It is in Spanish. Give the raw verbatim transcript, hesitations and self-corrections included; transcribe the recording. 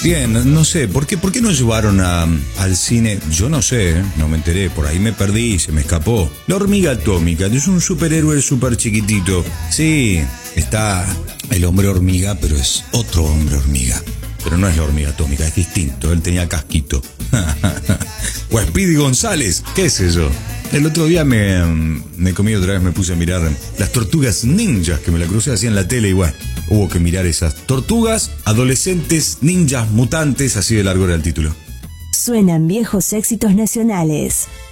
Bien, no sé, ¿por qué, por qué no llevaron a, al cine? Yo no sé, ¿eh? No me enteré, por ahí me perdí, se me escapó. La hormiga atómica, es un superhéroe súper chiquitito. Sí, está el hombre hormiga, pero es otro hombre hormiga. Pero no es la hormiga atómica, es distinto, él tenía casquito. O Speedy González, qué sé yo. El otro día me, me comí otra vez, me puse a mirar las tortugas ninjas, que me la crucé así en la tele y bueno, hubo que mirar esas tortugas, adolescentes, ninjas, mutantes, así de largo era el título. Suenan viejos éxitos nacionales.